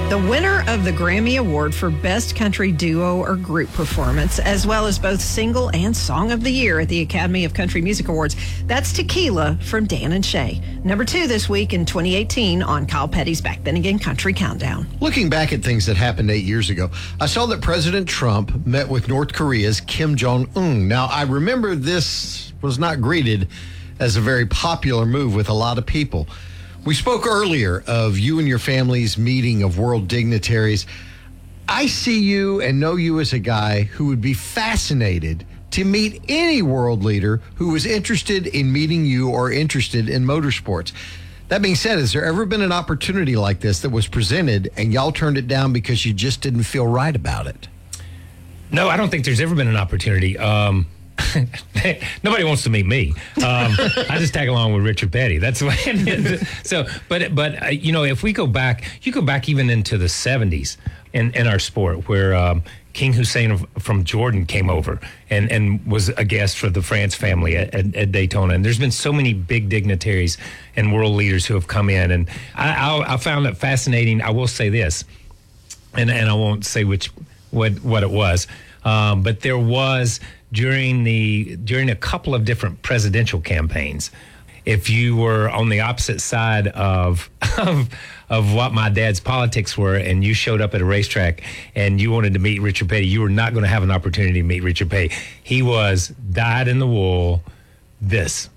The winner of the Grammy Award for Best Country Duo or Group Performance, as well as both Single and Song of the Year at the Academy of Country Music Awards. That's Tequila from Dan and Shay. Number 2 this week in 2018 on Kyle Petty's Back Then Again Country Countdown. Looking back at things that happened 8 years ago, I saw that President Trump met with North Korea's Kim Jong-un. Now, I remember this was not greeted as a very popular move with a lot of people. We spoke earlier of you and your family's meeting of world dignitaries. I see you and know you as a guy who would be fascinated to meet any world leader who was interested in meeting you or interested in motorsports. That being said, has there ever been an opportunity like this that was presented and y'all turned it down because you just didn't feel right about it? No, I don't think there's ever been an opportunity. Nobody wants to meet me. I just tag along with Richard Petty. That's what. So, but you know, if we go back, you go back even into the 70s in our sport, where King Hussein from Jordan came over and was a guest for the France family at Daytona. And there's been so many big dignitaries and world leaders who have come in, and I found it fascinating. I will say this, and I won't say what it was, but there was. During a couple of different presidential campaigns, if you were on the opposite side of what my dad's politics were, and you showed up at a racetrack and you wanted to meet Richard Petty, you were not going to have an opportunity to meet Richard Petty. He was dyed in the wool. This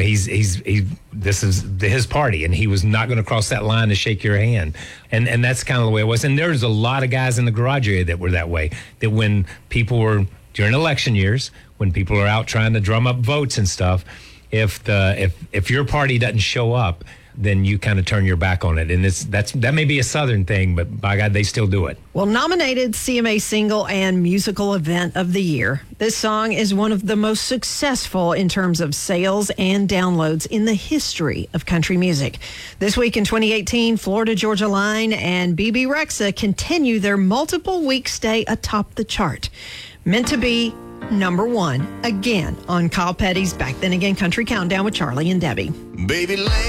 is his party, and he was not going to cross that line to shake your hand, and that's kind of the way it was. And there's a lot of guys in the garage area that were that way. That when people were during election years, when people are out trying to drum up votes and stuff, if your party doesn't show up, then you kind of turn your back on it. And that may be a Southern thing, but by God, they still do it. Well, nominated CMA Single and Musical Event of the Year. This song is one of the most successful in terms of sales and downloads in the history of country music. This week in 2018, Florida Georgia Line and BB Rexa continue their multiple-week stay atop the chart. Meant to be number 1 again on Kyle Petty's Back Then Again Country Countdown with Charlie and Debbie. Baby,